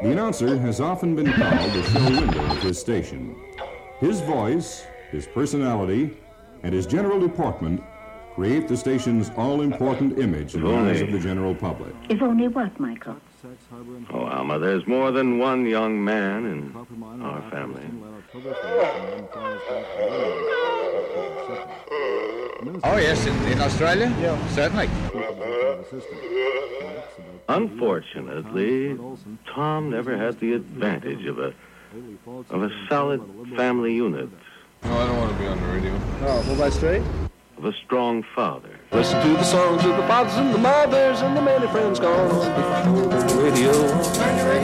The announcer has often been called the show window of his station. His voice, his personality, and his general deportment create the station's all-important image in the eyes of the general public. If only what, Michael? Oh, Alma, there's more than one young man in our family. Oh, yes, in Australia? Yeah. Certainly. Unfortunately, Tom never had the advantage of a solid family unit, No, I don't want to be on the radio. Oh, hold that straight? of a strong father. Listen to the songs of the fathers and the mothers and the many friends gone on before the radio.